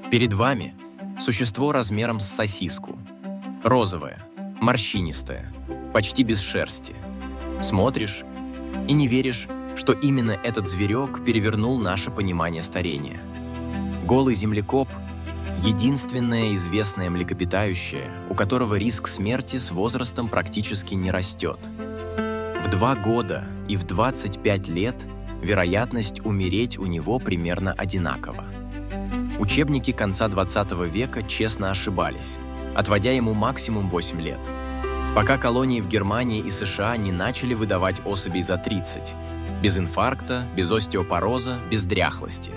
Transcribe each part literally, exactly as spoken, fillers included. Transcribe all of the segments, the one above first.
Перед вами существо размером с сосиску. Розовое, морщинистое, почти без шерсти. Смотришь и не веришь, что именно этот зверек перевернул наше понимание старения. Голый землекоп – единственное известное млекопитающее, у которого риск смерти с возрастом практически не растет. В два года и в двадцать пять лет вероятность умереть у него примерно одинакова. Учебники конца двадцатого века честно ошибались, отводя ему максимум восемь лет, пока колонии в Германии и США не начали выдавать особей за тридцать, без инфаркта, без остеопороза, без дряхлости.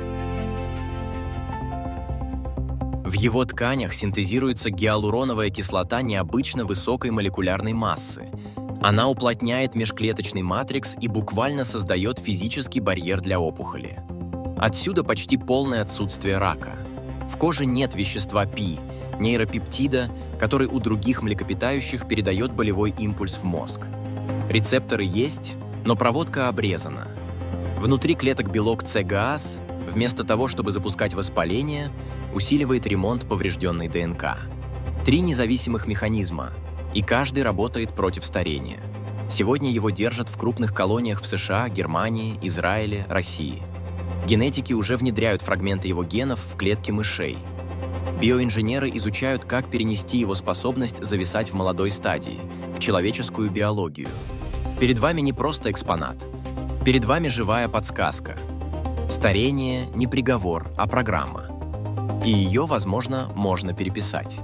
В его тканях синтезируется гиалуроновая кислота необычно высокой молекулярной массы. Она уплотняет межклеточный матрикс и буквально создает физический барьер для опухоли. Отсюда почти полное отсутствие рака. В коже нет вещества пи, нейропептида, который у других млекопитающих передает болевой импульс в мозг. Рецепторы есть, но проводка обрезана. Внутри клеток белок С-ГААС, вместо того, чтобы запускать воспаление, усиливает ремонт поврежденной ДНК. Три независимых механизма, и каждый работает против старения. Сегодня его держат в крупных колониях в США, Германии, Израиле, России. Генетики уже внедряют фрагменты его генов в клетки мышей. Биоинженеры изучают, как перенести его способность зависать в молодой стадии, в человеческую биологию. Перед вами не просто экспонат. Перед вами живая подсказка. Старение не приговор, а программа. И ее, возможно, можно переписать.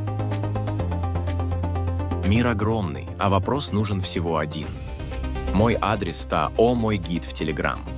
Мир огромный, а вопрос нужен всего один. Мой адрес – та «О мой гид» в Телеграм.